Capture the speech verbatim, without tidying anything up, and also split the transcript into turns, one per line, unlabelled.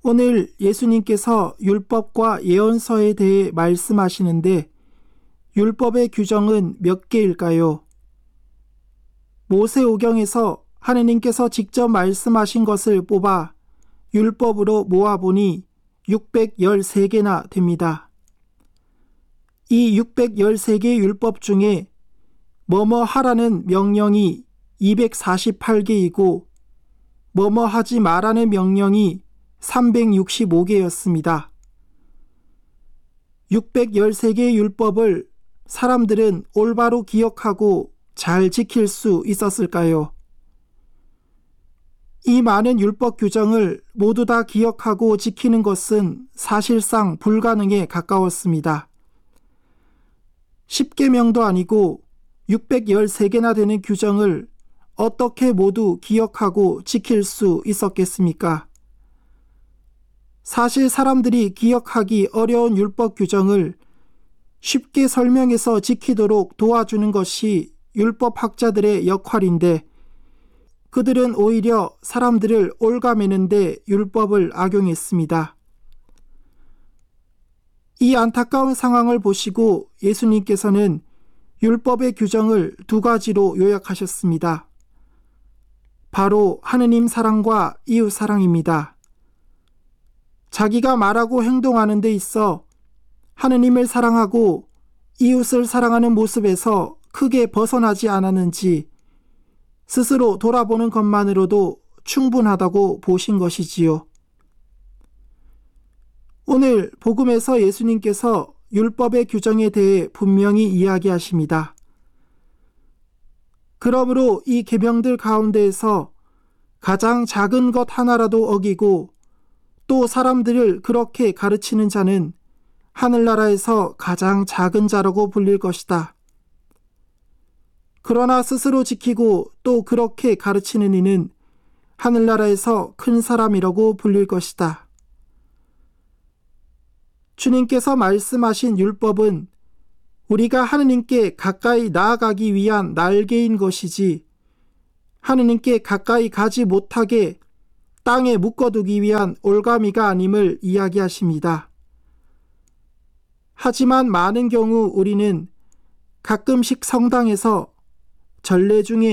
오늘 예수님께서 율법과 예언서에 대해 말씀하시는데 율법의 규정은 몇 개일까요? 모세오경에서 하느님께서 직접 말씀하신 것을 뽑아 율법으로 모아보니 육백십삼 개나 됩니다. 이 육백십삼 개의 율법 중에 뭐뭐 하라는 명령이 이백사십팔 개이고 뭐뭐 하지 말라는 명령이 삼백육십오 개였습니다. 육백십삼 개의 율법을 사람들은 올바로 기억하고 잘 지킬 수 있었을까요? 이 많은 율법 규정을 모두 다 기억하고 지키는 것은 사실상 불가능에 가까웠습니다. 십계명도 아니고 육백십삼 개나 되는 규정을 어떻게 모두 기억하고 지킬 수 있었겠습니까? 사실 사람들이 기억하기 어려운 율법 규정을 쉽게 설명해서 지키도록 도와주는 것이 율법학자들의 역할인데 그들은 오히려 사람들을 올가매는데 율법을 악용했습니다. 이 안타까운 상황을 보시고 예수님께서는 율법의 규정을 두 가지로 요약하셨습니다. 바로 하느님 사랑과 이웃 사랑입니다. 자기가 말하고 행동하는 데 있어 하느님을 사랑하고 이웃을 사랑하는 모습에서 크게 벗어나지 않았는지 스스로 돌아보는 것만으로도 충분하다고 보신 것이지요. 오늘 복음에서 예수님께서 율법의 규정에 대해 분명히 이야기하십니다. 그러므로 이 계명들 가운데에서 가장 작은 것 하나라도 어기고 또 사람들을 그렇게 가르치는 자는 하늘나라에서 가장 작은 자라고 불릴 것이다. 그러나 스스로 지키고 또 그렇게 가르치는 이는 하늘나라에서 큰 사람이라고 불릴 것이다. 주님께서 말씀하신 율법은 우리가 하느님께 가까이 나아가기 위한 날개인 것이지 하느님께 가까이 가지 못하게 땅에 묶어두기 위한 올가미가 아님을 이야기하십니다. 하지만 많은 경우 우리는 가끔씩 성당에서 전례 중에